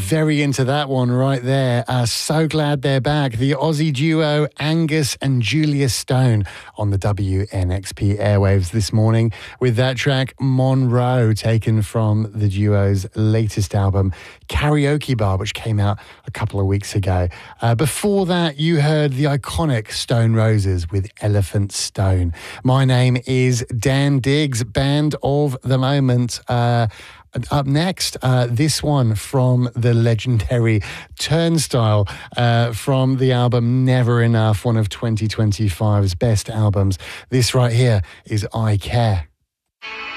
Very into that one right there. So glad they're back. The Aussie duo Angus and Julia Stone on the WNXP airwaves this morning with that track Monroe, taken from the duo's latest album Karaoke Bar, which came out a couple of weeks ago. Before that, you heard the iconic Stone Roses with Elephant Stone. My name is Dan Diggs, band of the moment. Up next, this one from the legendary Turnstile from the album Never Enough, one of 2025's best albums. This right here is I Care.